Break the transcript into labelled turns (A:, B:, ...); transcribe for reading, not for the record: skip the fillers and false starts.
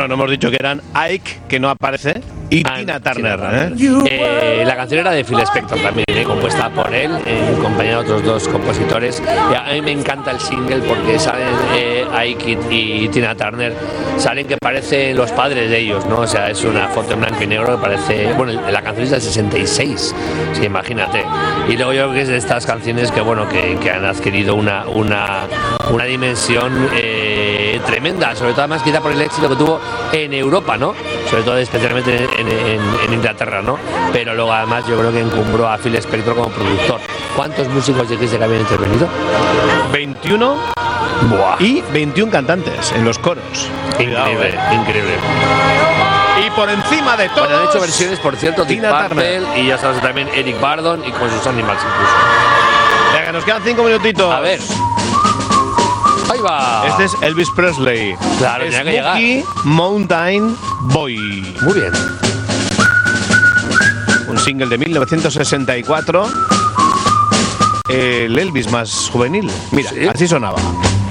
A: Bueno, no hemos dicho que eran Ike, que no aparece, y Tina Turner.
B: La canción era de Phil Spector también, compuesta por él, en compañía de otros dos compositores. Y a mí me encanta el single porque salen Ike y Tina Turner, salen que parecen los padres de ellos, ¿no? O sea, es una foto en blanco y negro que parece. Bueno, la canción es del 66, sí, imagínate. Y luego yo creo que es de estas canciones que, bueno, que han adquirido una dimensión tremenda, sobre todo además quizá por el éxito que tuvo en Europa, ¿no? Sobre todo especialmente en Inglaterra, ¿no? Pero luego además yo creo que encumbró a Phil Spector como productor. ¿Cuántos músicos dijiste que habían intervenido?
A: 21.
B: Buah.
A: Y 21 cantantes en los coros.
B: Increíble, increíble.
A: Y por encima de todo.
B: Bueno, han hecho versiones, por cierto, Deep
A: Tina
B: Purple y ya sabes también Eric Burdon y con sus Animals incluso.
A: Venga, nos quedan 5 minutitos.
B: A ver. Ahí va.
A: Este es Elvis Presley.
B: Claro, tenía que llegar.
A: Smoky Mountain Boy.
B: Muy bien.
A: Un single de 1964. El Elvis más juvenil. Mira,
B: ¿Sí?
A: así sonaba.